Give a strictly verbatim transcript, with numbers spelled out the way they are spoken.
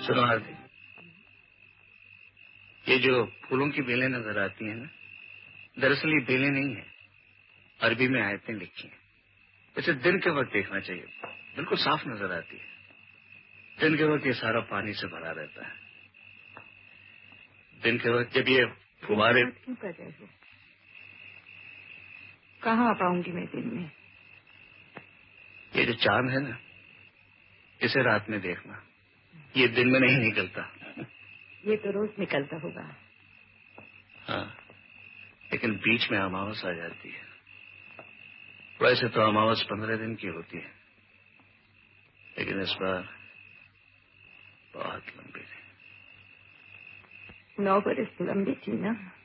सुनो आरती, ये जो फूलों की बेलें नजर आती हैं ना, दरअसल ये बेलें नहीं है, अरबी में आयतें लिखी हैं। इसे दिन के वक्त देखना चाहिए, बिल्कुल साफ नजर आती है। दिन के वक्त ये सारा पानी से भरा रहता है। दिन के वक्त जब ये फुवारे क्यों कर रहे हो? कहाँ आ पाऊंगी मैं दिन में? ये जो चांद है ना, इसे रात में देखना, ये दिन में नहीं निकलता। ये तो रोज निकलता होगा। हाँ, लेकिन बीच में अमावस आ जाती है। वैसे तो अमावस पंद्रह दिन की होती है, लेकिन इस बार बहुत लंबी थी। नौ बरस लंबी थी ना।